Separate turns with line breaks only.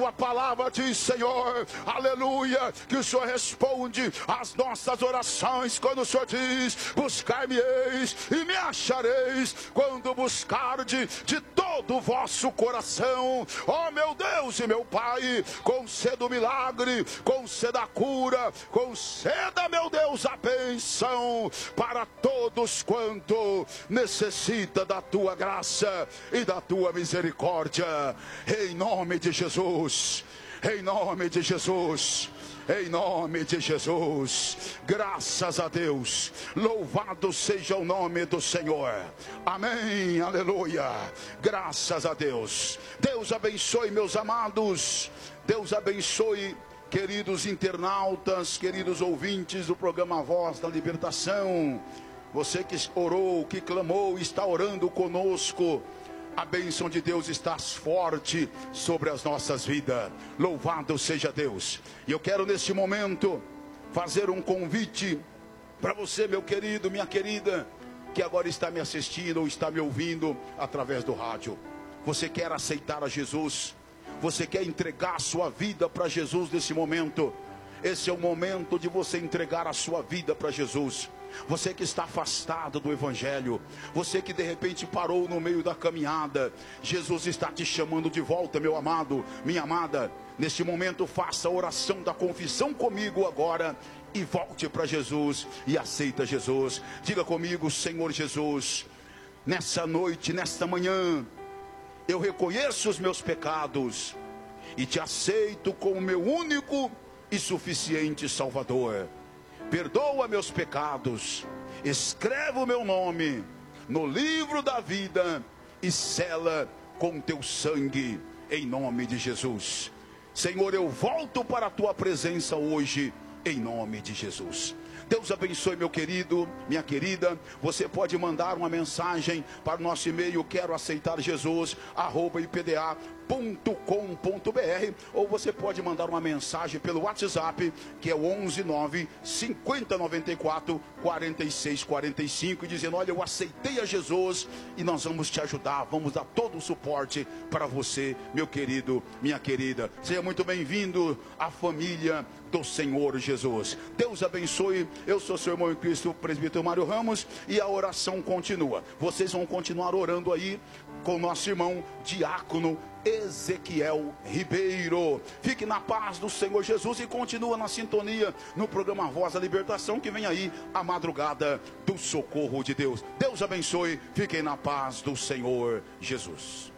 A palavra diz, Senhor, aleluia, que o Senhor responde às nossas orações quando o Senhor diz: buscar-me-eis e me achareis quando buscardes de todo o vosso coração. Ó meu Deus e meu Pai, conceda o milagre, conceda a cura, conceda, meu Deus, a bênção para todos quanto necessita da tua graça e da tua misericórdia, em nome de Jesus. Em nome de Jesus, em nome de Jesus, graças a Deus, louvado seja o nome do Senhor, amém, aleluia, graças a Deus. Deus abençoe, meus amados, Deus abençoe, queridos internautas, queridos ouvintes do programa Voz da Libertação, você que orou, que clamou, está orando conosco. A bênção de Deus está forte sobre as nossas vidas. Louvado seja Deus. E eu quero neste momento fazer um convite para você, meu querido, minha querida, que agora está me assistindo ou está me ouvindo através do rádio. Você quer aceitar a Jesus? Você quer entregar a sua vida para Jesus nesse momento? Esse é o momento de você entregar a sua vida para Jesus. Você que está afastado do Evangelho, você que de repente parou no meio da caminhada, Jesus está te chamando de volta, meu amado, minha amada. Neste momento faça a oração da confissão comigo agora e volte para Jesus e aceita Jesus. Diga comigo: Senhor Jesus, nessa noite, nesta manhã, eu reconheço os meus pecados e te aceito como meu único e suficiente Salvador. Perdoa meus pecados, escreve o meu nome no livro da vida e sela com teu sangue, em nome de Jesus. Senhor, eu volto para a tua presença hoje, em nome de Jesus. Deus abençoe, meu querido, minha querida. Você pode mandar uma mensagem para o nosso e-mail, quero aceitar Jesus, @ipda.com.br, ou você pode mandar uma mensagem pelo WhatsApp, que é o 119 5094 4645, dizendo: olha, eu aceitei a Jesus e nós vamos te ajudar, vamos dar todo o suporte para você, meu querido, minha querida. Seja muito bem-vindo à família do Senhor Jesus. Deus abençoe. Eu sou seu irmão em Cristo, o presbítero Mário Ramos, e a oração continua. Vocês vão continuar orando aí com o nosso irmão diácono Ezequiel Ribeiro. Fique na paz do Senhor Jesus e continua na sintonia no programa Voz da Libertação, que vem aí a madrugada do socorro de Deus. Deus abençoe. Fiquem na paz do Senhor Jesus.